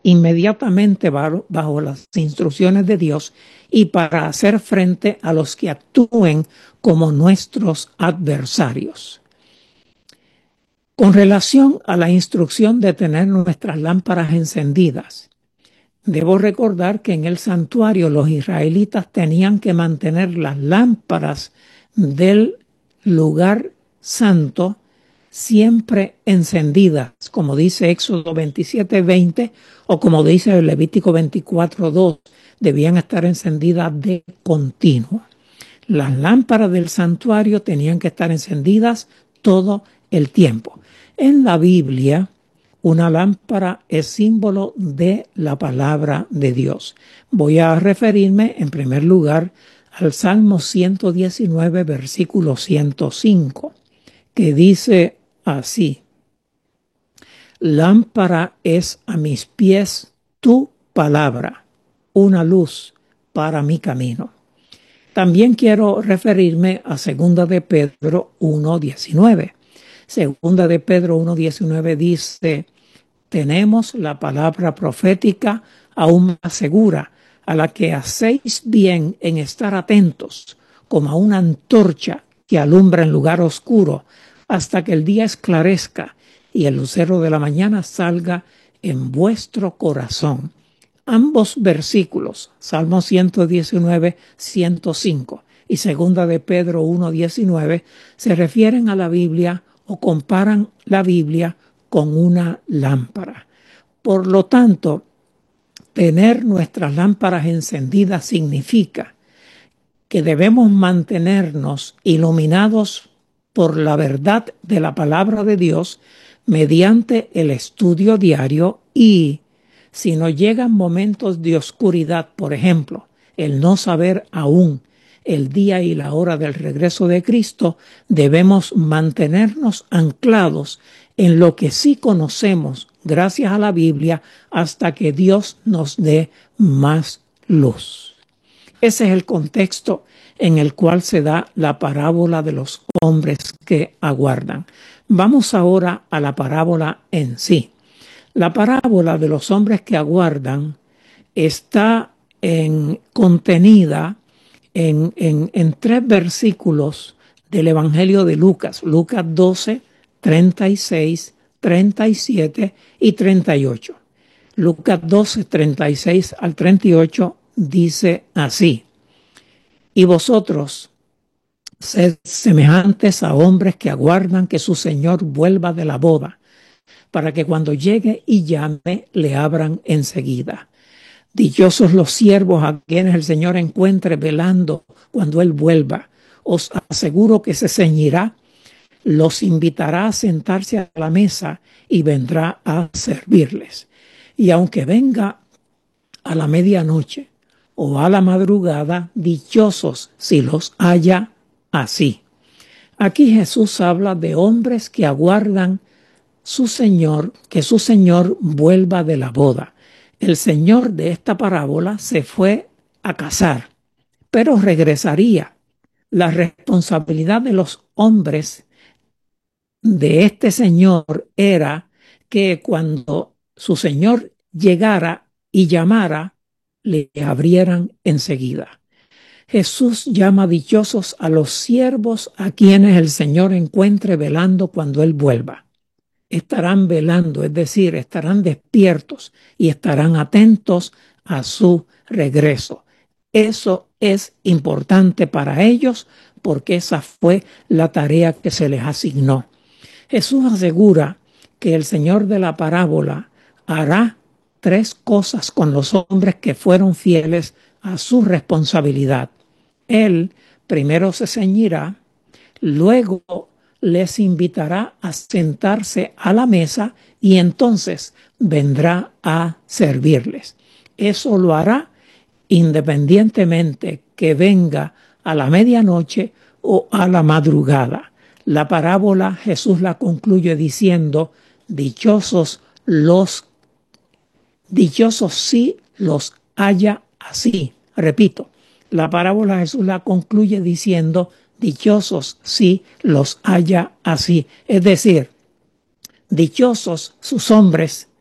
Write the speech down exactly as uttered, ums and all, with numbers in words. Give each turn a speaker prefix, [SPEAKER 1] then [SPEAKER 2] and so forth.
[SPEAKER 1] inmediatamente bajo las instrucciones de Dios y para hacer frente a los que actúen como nuestros adversarios. Con relación a la instrucción de tener nuestras lámparas encendidas, debo recordar que en el santuario los israelitas tenían que mantener las lámparas del lugar santo siempre encendidas, como dice Éxodo veintisiete veinte o como dice Levítico veinticuatro dos, debían estar encendidas de continuo. Las lámparas del santuario tenían que estar encendidas todo el tiempo. En la Biblia, una lámpara es símbolo de la palabra de Dios. Voy a referirme en primer lugar al Salmo ciento diecinueve, versículo ciento cinco, que dice así: lámpara es a mis pies tu palabra, una luz para mi camino. También quiero referirme a segunda de Pedro uno diecinueve. Segunda de Pedro uno diecinueve dice: tenemos la palabra profética aún más segura, a la que hacéis bien en estar atentos, como a una antorcha que alumbra en lugar oscuro, hasta que el día esclarezca y el lucero de la mañana salga en vuestro corazón. Ambos versículos, Salmo ciento diecinueve, ciento cinco y segunda de Pedro uno diecinueve, se refieren a la Biblia o comparan la Biblia con una lámpara. Por lo tanto, tener nuestras lámparas encendidas significa que debemos mantenernos iluminados por la verdad de la palabra de Dios mediante el estudio diario y, si nos llegan momentos de oscuridad, por ejemplo, el no saber aún el día y la hora del regreso de Cristo, debemos mantenernos anclados en lo que sí conocemos gracias a la Biblia hasta que Dios nos dé más luz. Ese es el contexto en el cual se da la parábola de los hombres que aguardan. Vamos ahora a la parábola en sí. La parábola de los hombres que aguardan está en, contenida en, en, en tres versículos del Evangelio de Lucas, Lucas doce, treinta y seis, treinta y siete y treinta y ocho. Lucas doce, treinta y seis al treinta y ocho dice así: y vosotros sed semejantes a hombres que aguardan que su Señor vuelva de la boda, para que cuando llegue y llame, le abran enseguida. Dichosos los siervos a quienes el Señor encuentre velando cuando Él vuelva. Os aseguro que se ceñirá, los invitará a sentarse a la mesa y vendrá a servirles. Y aunque venga a la medianoche o a la madrugada, dichosos si los haya así. Aquí Jesús habla de hombres que aguardan su Señor, que su Señor vuelva de la boda. El Señor de esta parábola se fue a casar, pero regresaría. La responsabilidad de los hombres de este Señor era que cuando su Señor llegara y llamara, le abrieran enseguida. Jesús llama dichosos a los siervos a quienes el Señor encuentre velando cuando Él vuelva. Estarán velando, es decir, estarán despiertos y estarán atentos a su regreso. Eso es importante para ellos porque esa fue la tarea que se les asignó. Jesús asegura que el Señor de la parábola hará tres cosas con los hombres que fueron fieles a su responsabilidad. Él primero se ceñirá, luego les invitará a sentarse a la mesa y entonces vendrá a servirles. Eso lo hará independientemente que venga a la medianoche o a la madrugada. La parábola Jesús la concluye diciendo: dichosos los, dichosos si los haya así. Repito, la parábola Jesús la concluye diciendo: dichosos si los haya así. Es decir, dichosos sus hombres